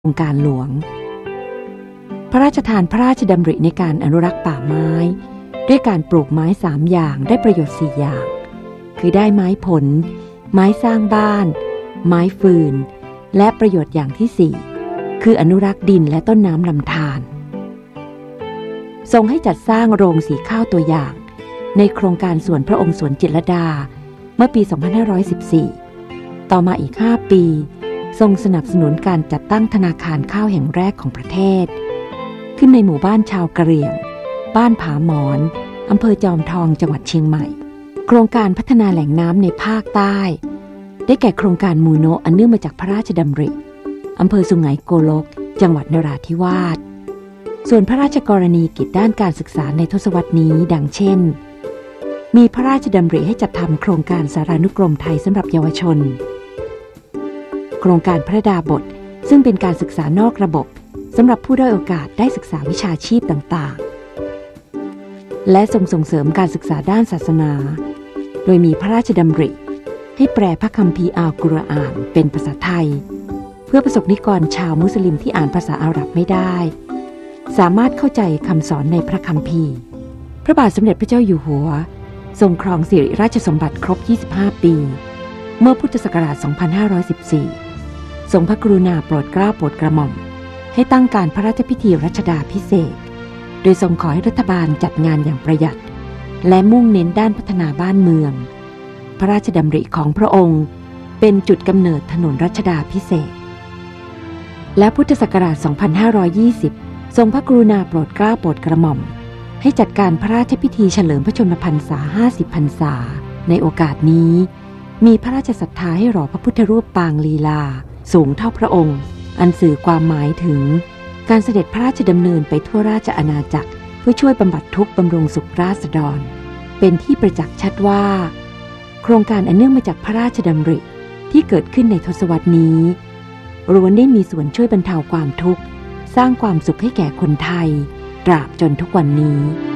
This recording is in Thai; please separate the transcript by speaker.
Speaker 1: โครงการหลวงพระราชทานพระราชดำริในการอนุรักษ์ป่าไม้ด้วยการปลูกไม้3อย่างได้ประโยชน์4อย่างคือได้ไม้ผลไม้สร้างบ้านไม้ฟืนและประโยชน์อย่างที่4คืออนุรักษ์ดินและต้นน้ำลำธารทรงให้จัดสร้างโรงสีข้าวตัวอย่างในโครงการสวนพระองค์สวนจิตรลดาเมื่อปี 2514 ต่อมาอีก5 ปีทรงสนับสนุนการจัดตั้งธนาคารข้าวแห่งแรกของประเทศขึ้นในหมู่บ้านชาวกะเหรี่ยงบ้านผาหมอนอำเภอจอมทองจังหวัดเชียงใหม่โครงการพัฒนาแหล่งน้ำในภาคใต้ได้แก่โครงการมูโนะอันเนื่องมาจากพระราชดำริอำเภอสุไหงโกลกจังหวัดนราธิวาสส่วนพระราชกรณีกิจด้านการศึกษาในทศวรรษนี้ดังเช่นมีพระราชดำริให้จัดทำโครงการสารานุกรมไทยสำหรับเยาวชนโครงการพระดาบทซึ่งเป็นการศึกษานอกระบบสำหรับผู้ด้อยโอกาสได้ศึกษาวิชาชีพต่างๆและส่งเสริมการศึกษาด้านศาสนาโดยมีพระราชดำริให้แปลพระคัมภีร์อัลกุรอานเป็นภาษาไทยเพื่อประสบนิกรชาวมุสลิมที่อ่านภาษาอาหรับไม่ได้สามารถเข้าใจคำสอนในพระคัมภีร์พระบาทสมเด็จพระเจ้าอยู่หัวทรงครองสิริราชสมบัติครบ25 ปีเมื่อพุทธศักราช 2514 ทรงพระกรุณาโปรดเกล้าโปรดกระหม่อมให้ตั้งการพระราชพิธีรัชดาภิเษกโดยทรงขอให้รัฐบาลจัดงานอย่างประหยัดและมุ่งเน้นด้านพัฒนาบ้านเมืองพระราชดำริของพระองค์เป็นจุดกำเนิดถนนรัชดาภิเษกและพุทธศักราช 2520 ทรงพระกรุณาโปรดเกล้าโปรดกระหม่อมให้จัดการพระราชพิธีเฉลิมพระชนมพรรษา50 พรรษาในโอกาสนี้มีพระราชศรัทธาให้หล่อพระพุทธรูปปางลีลาสูงเท่าพระองค์อันสื่อความหมายถึงการเสด็จพระราชดำเนินไปทั่วราชอาณาจักรเพื่อช่วยบำบัดทุกข์บำรุงสุขราษฎรเป็นที่ประจักษ์ชัดว่าโครงการอันเนื่องมาจากพระราชดำริที่เกิดขึ้นในทศวรรษนี้ล้วนได้มีส่วนช่วยบรรเทาความทุกข์สร้างความสุขให้แก่คนไทยตราบจนทุกวันนี้